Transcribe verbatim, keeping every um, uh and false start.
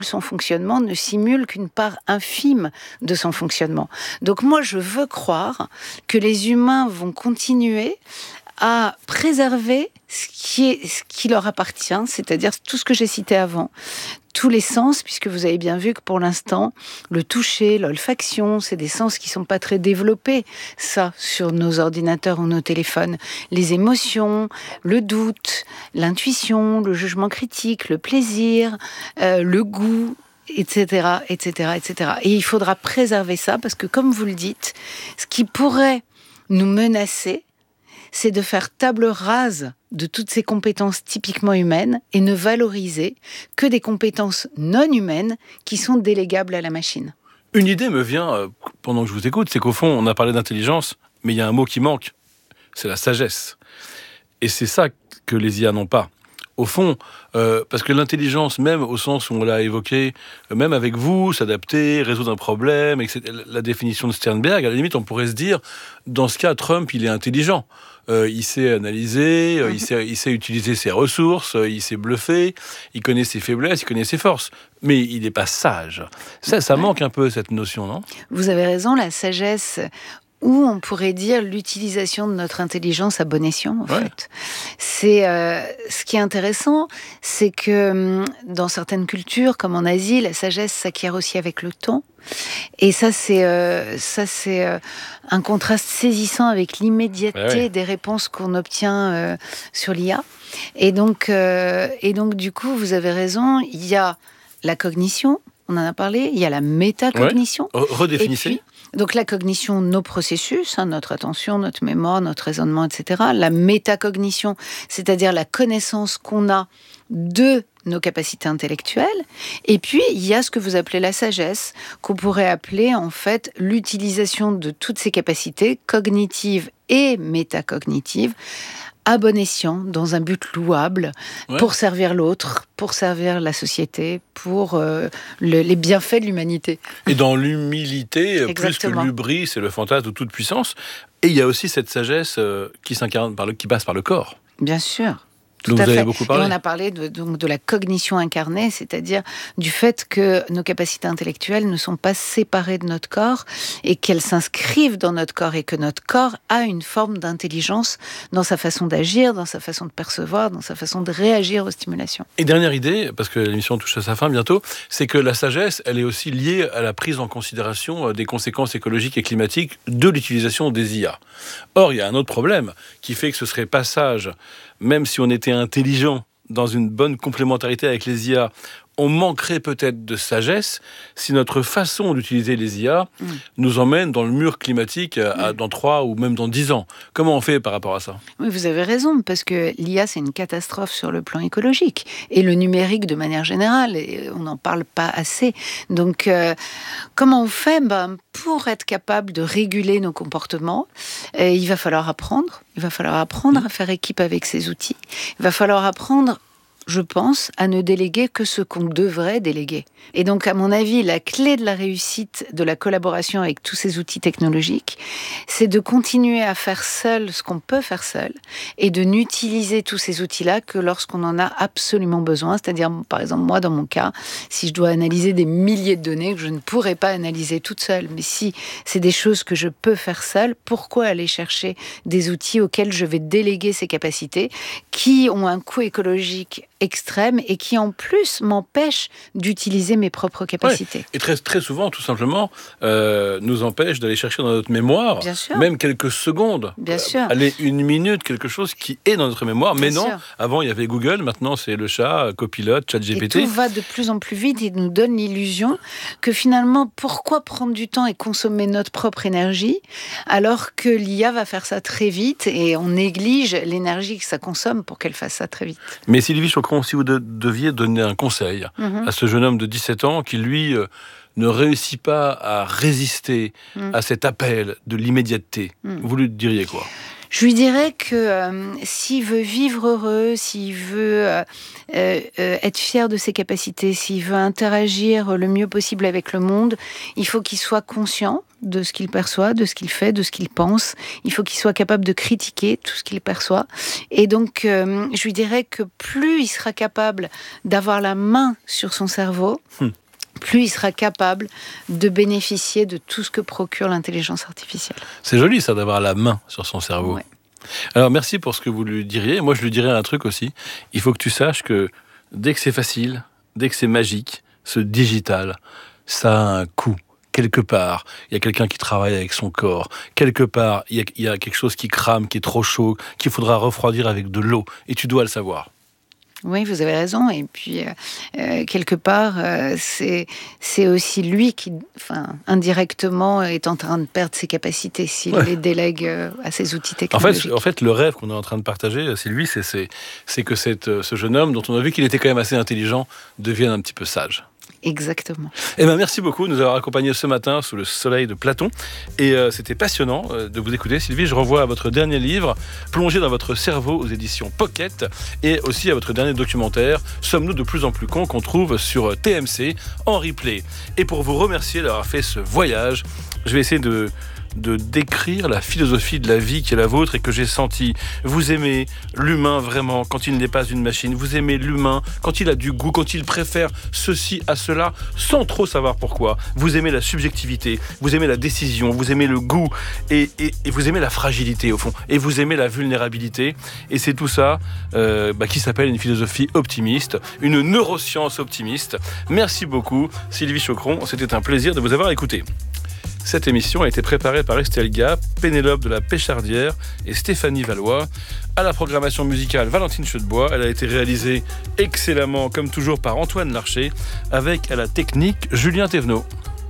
son fonctionnement ne simule qu'une part infime de son fonctionnement. Donc moi, je veux croire que les humains vont continuer à préserver ce qui est, ce qui leur appartient, c'est-à-dire tout ce que j'ai cité avant. Tous les sens, puisque vous avez bien vu que pour l'instant, le toucher, l'olfaction, c'est des sens qui sont pas très développés, ça, sur nos ordinateurs ou nos téléphones. Les émotions, le doute, l'intuition, le jugement critique, le plaisir, euh, le goût, et cetera, et cetera, et cetera. Et il faudra préserver ça, parce que comme vous le dites, ce qui pourrait nous menacer, c'est de faire table rase de toutes ces compétences typiquement humaines et ne valoriser que des compétences non humaines qui sont délégables à la machine. Une idée me vient euh, pendant que je vous écoute, c'est qu'au fond, on a parlé d'intelligence, mais il y a un mot qui manque, c'est la sagesse. Et c'est ça que les I A n'ont pas. Au fond, euh, parce que l'intelligence, même au sens où on l'a évoqué, euh, même avec vous, s'adapter, résoudre un problème, et cetera, la définition de Sternberg, à la limite, on pourrait se dire, dans ce cas, Trump, il est intelligent. Euh, il sait analyser, euh, il, sait, il sait utiliser ses ressources, euh, il sait bluffer, il connaît ses faiblesses, il connaît ses forces. Mais il n'est pas sage. Ça, ça manque un peu, cette notion, non ? Vous avez raison, la sagesse, ou on pourrait dire l'utilisation de notre intelligence à bon escient, en ouais. fait. C'est, euh, ce qui est intéressant, c'est que dans certaines cultures, comme en Asie, la sagesse s'acquiert aussi avec le temps. Et ça, c'est, euh, ça, c'est euh, un contraste saisissant avec l'immédiateté ouais, ouais. des réponses qu'on obtient euh, sur l'I A. Et donc, euh, et donc, du coup, vous avez raison, il y a la cognition, on en a parlé, il y a la métacognition. Ouais. Redéfinissez. Et puis, donc la cognition, nos processus, hein, notre attention, notre mémoire, notre raisonnement, et cetera. La métacognition, c'est-à-dire la connaissance qu'on a de nos capacités intellectuelles. Et puis, il y a ce que vous appelez la sagesse, qu'on pourrait appeler en fait l'utilisation de toutes ces capacités cognitives et métacognitives à bon escient, dans un but louable, ouais. pour servir l'autre, pour servir la société, pour euh, le, les bienfaits de l'humanité. Et dans l'humilité, plus que l'hubris, c'est le fantasme de toute puissance. Et il y a aussi cette sagesse euh, qui s'incarne par le, qui passe par le corps. Bien sûr. Tout Tout vous à avez fait. beaucoup parlé. Et on a parlé de, donc, de la cognition incarnée, c'est-à-dire du fait que nos capacités intellectuelles ne sont pas séparées de notre corps et qu'elles s'inscrivent dans notre corps et que notre corps a une forme d'intelligence dans sa façon d'agir, dans sa façon de percevoir, dans sa façon de réagir aux stimulations. Et dernière idée, parce que l'émission touche à sa fin bientôt, c'est que la sagesse, elle est aussi liée à la prise en considération des conséquences écologiques et climatiques de l'utilisation des I A. Or, il y a un autre problème qui fait que ce serait pas sage, même si on était intelligent dans une bonne complémentarité avec les I A, on manquerait peut-être de sagesse si notre façon d'utiliser les I A mmh. nous emmène dans le mur climatique à, mmh. dans trois ou même dans dix ans. Comment on fait par rapport à ça ? Oui, vous avez raison, parce que l'I A, c'est une catastrophe sur le plan écologique. Et le numérique, de manière générale, et on n'en parle pas assez. Donc, euh, comment on fait ? Ben, pour être capable de réguler nos comportements, euh, il va falloir apprendre. Il va falloir apprendre mmh. à faire équipe avec ces outils. Il va falloir apprendre, je pense, à ne déléguer que ce qu'on devrait déléguer. Et donc, à mon avis, la clé de la réussite de la collaboration avec tous ces outils technologiques, c'est de continuer à faire seul ce qu'on peut faire seul et de n'utiliser tous ces outils-là que lorsqu'on en a absolument besoin. C'est-à-dire, par exemple, moi, dans mon cas, si je dois analyser des milliers de données que je ne pourrais pas analyser toute seule, mais si c'est des choses que je peux faire seule, pourquoi aller chercher des outils auxquels je vais déléguer ces capacités qui ont un coût écologique extrême et qui, en plus, m'empêchent d'utiliser mes propres capacités. Ouais. Et très, très souvent, tout simplement, euh, nous empêche d'aller chercher dans notre mémoire, même quelques secondes. Bien sûr. Aller une minute, quelque chose qui est dans notre mémoire. Mais Bien non, sûr. Avant, il y avait Google, maintenant, c'est le chat, Copilot, ChatGPT. Et tout va de plus en plus vite et nous donne l'illusion que finalement, pourquoi prendre du temps et consommer notre propre énergie alors que l'I A va faire ça très vite et on néglige l'énergie que ça consomme pour qu'elle fasse ça très vite. Mais Sylvie Chocron, si vous de, deviez donner un conseil mm-hmm. à ce jeune homme de dix-sept ans qui, lui, euh, ne réussit pas à résister mm. à cet appel de l'immédiateté, mm. vous lui diriez quoi ? Je lui dirais que euh, s'il veut vivre heureux, s'il veut euh, euh, être fier de ses capacités, s'il veut interagir le mieux possible avec le monde, il faut qu'il soit conscient de ce qu'il perçoit, de ce qu'il fait, de ce qu'il pense. Il faut qu'il soit capable de critiquer tout ce qu'il perçoit. Et donc, euh, je lui dirais que plus il sera capable d'avoir la main sur son cerveau, hmm. plus il sera capable de bénéficier de tout ce que procure l'intelligence artificielle. C'est joli ça, d'avoir la main sur son cerveau. Ouais. Alors merci pour ce que vous lui diriez. Moi je lui dirais un truc aussi. Il faut que tu saches que dès que c'est facile, dès que c'est magique, ce digital, ça a un coût. Quelque part, il y a quelqu'un qui travaille avec son corps. Quelque part, il y a, il y a quelque chose qui crame, qui est trop chaud, qu'il faudra refroidir avec de l'eau. Et tu dois le savoir. Oui, vous avez raison. Et puis, euh, quelque part, euh, c'est, c'est aussi lui qui, enfin, indirectement, est en train de perdre ses capacités s'il ouais. les délègue euh, à ses outils technologiques. En fait, en fait, le rêve qu'on est en train de partager, Sylvie, c'est, c'est, c'est que cette, ce jeune homme, dont on a vu qu'il était quand même assez intelligent, devienne un petit peu sage. Exactement. Eh ben, merci beaucoup de nous avoir accompagnés ce matin sous le soleil de Platon. Et euh, c'était passionnant euh, de vous écouter. Sylvie, je renvoie à votre dernier livre, Plongé dans votre cerveau aux éditions Pocket, et aussi à votre dernier documentaire, Sommes-nous de plus en plus cons, qu'on trouve sur T M C en replay. Et pour vous remercier d'avoir fait ce voyage, je vais essayer de... de décrire la philosophie de la vie qui est la vôtre et que j'ai senti. Vous aimez l'humain vraiment quand il n'est pas une machine. Vous aimez l'humain quand il a du goût, quand il préfère ceci à cela sans trop savoir pourquoi. Vous aimez la subjectivité, vous aimez la décision, vous aimez le goût et, et, et vous aimez la fragilité au fond. Et vous aimez la vulnérabilité. Et c'est tout ça euh, bah, qui s'appelle une philosophie optimiste, une neuroscience optimiste. Merci beaucoup Sylvie Choqueron, c'était un plaisir de vous avoir écouté. Cette émission a été préparée par Estelle Gap, Pénélope de la Péchardière et Stéphanie Valois. À la programmation musicale, Valentine Chedebois. Elle a été réalisée excellemment, comme toujours, par Antoine Larcher, avec à la technique Julien Thévenot.